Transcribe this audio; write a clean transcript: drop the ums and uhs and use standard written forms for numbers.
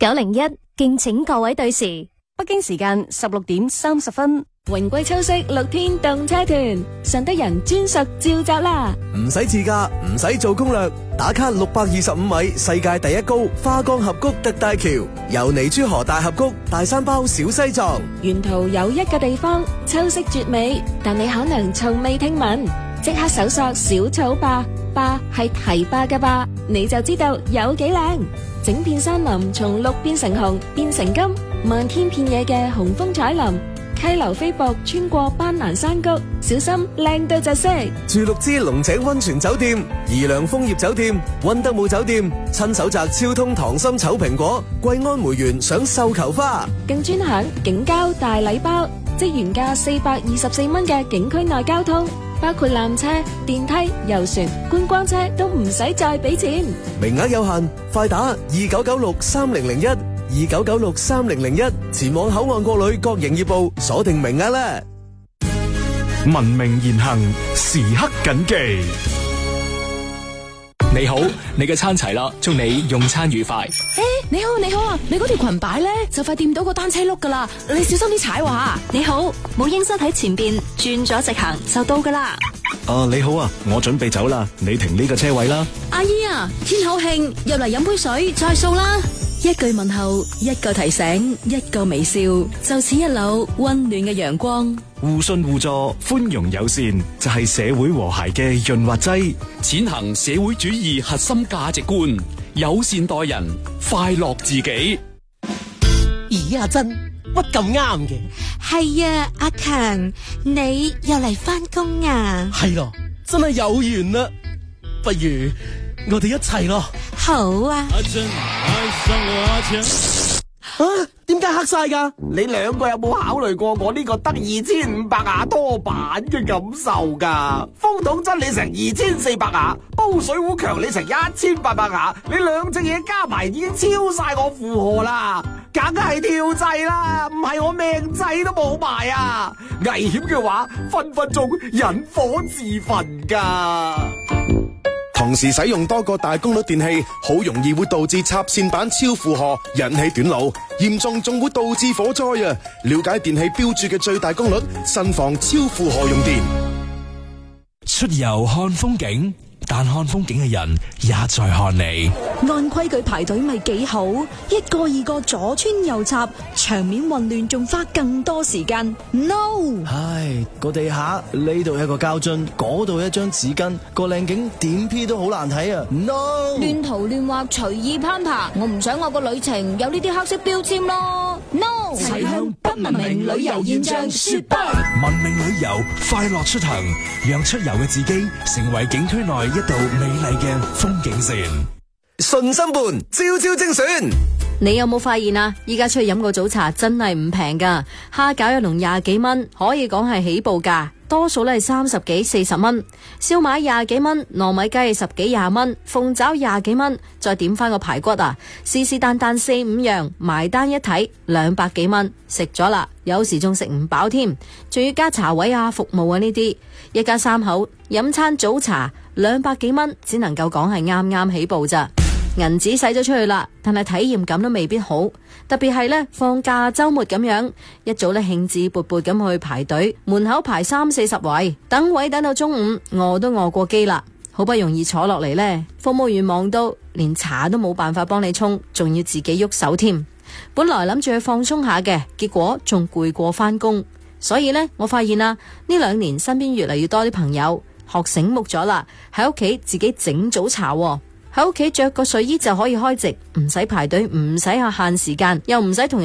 901，敬請各位對時。北京時間16:30。 榮貴秋色6天動車團，順德人專屬召集啦！ 唔使自駕，唔使做攻略，打卡625米世界第一高花崗峽谷特大橋，由泥珠河大峽谷大山包小西藏。 沿途有一個地方秋色絕美，但你可能從未聽聞，即刻搜索小草壩，壩係堤壩嘅壩，你就知道有幾靚。整片山林從綠變成紅變成金，漫天遍野嘅紅楓彩林，溪流飛瀑穿過斑蘭山谷，小心靚到窒息。 住綠之龍井溫泉酒店、怡良楓葉酒店、溫德姆酒店，親手摘超通糖心丑蘋果、桂安梅園賞繡球花， 更專享景交大禮包，即原價424蚊嘅景區內交通，包括纜車、電梯、遊船、觀光車都唔使再俾錢。 名額有限，快打29963001。29963001，前往口岸國旅各營業部鎖定名額啦。 文明言行，時刻謹記。 你好，你嘅餐齊啦，祝你用餐愉快。 你好啊，你嗰條裙擺咧就快掂到個單車轆噶啦，你小心啲踩喎吓。 你好，母嬰室喺前邊，轉咗直行就到噶啦。 你好啊，我準備走啦，你停呢個車位啦。 阿姨啊，天口慶，入嚟飲杯水再掃啦。一句問候，一個提醒，一個微笑，就似一縷溫暖嘅陽光。 互信互助，寬容友善，就係社會和諧嘅潤滑劑。 踐行社會主義核心價值觀，友善待人，快樂自己。 咦，阿珍，乜咁啱嘅？ 係啊，阿強，你又嚟返工啊？ 係咯，真係有緣啦，不如我哋一齊咯。 好啊。 阿珍愛上我阿強。點解黑晒噶？你兩個有冇考慮過我呢個得2500瓦多板嘅感受噶？風筒真你成2400瓦，煲水壺強你成1800瓦，你兩隻嘢加埋已經超晒我負荷啦，梗係跳掣啦，唔係我命仔都冇埋啊！危險嘅話，分分鐘引火自焚噶。 同時使用多個大功率電器，好容易會導致插線板超負荷，引起短路，嚴重仲會導致火災啊！了解電器標註嘅最大功率，慎防超負荷用電。 出遊看風景，但看風景嘅人也在看你。 按規矩排隊咪幾好，一個二個左穿右插，場面混亂，仲花更多時間。No！ 唉，個地下呢度一個膠樽，嗰度一張紙巾，個靚景點 P 都好難睇啊 ！No！ 亂塗亂畫，隨意攀爬，我唔想我個旅程有呢啲黑色標籤咯。No！ 齊向不文明旅遊現象說不。文明旅遊，快樂出行，讓出遊嘅自己成為景區內一道美麗嘅風景線。 順心伴朝朝精選， 你有冇發現啊？依家出去飲個早茶真係唔平噶，蝦餃一籠20幾蚊，可以講係起步價，多數咧係30幾40蚊，燒賣20幾蚊，糯米雞10幾20蚊，鳳爪20幾蚊，再點翻個排骨啊，是但4-5樣，埋單一睇200幾蚊，食咗啦，有時仲食唔飽添，仲要加茶位啊、服務啊呢啲，一家3口飲餐早茶200幾蚊，只能夠講係啱啱起步咋。銀紙使咗出去啦，但係體驗感都未必好，特別係呢放假周末咁樣，一早呢興致勃勃咁去排隊，門口排30-40位，等位等到中午，餓都餓過機啦，好不容易坐落嚟呢，服務員忙到連茶都冇辦法幫你沖，仲要自己喐手添。本來諗住去放鬆下嘅，結果仲攰過返工，所以呢，我發現啦，呢2年身邊越嚟越多啲朋友學醒目咗啦，喺屋企自己整早茶喎。喺屋企着個睡衣就可以開席，唔使排隊，唔使限時間，又唔使同人